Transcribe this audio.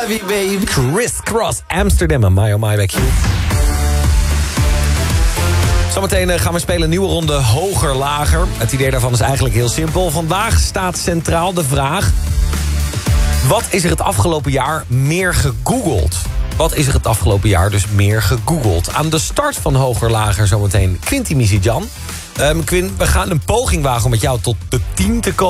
love you, baby. Criss Cross Amsterdam en My Oh My bij Q. Zometeen gaan we spelen een nieuwe ronde hoger lager. Het idee daarvan is eigenlijk heel simpel. Vandaag staat centraal de vraag: wat is er het afgelopen jaar meer gegoogeld? Wat is er het afgelopen jaar dus meer gegoogeld? Aan de start van hoger lager zometeen Quinty Misijan. Quinn, we gaan een poging wagen om met jou tot de 10 te komen.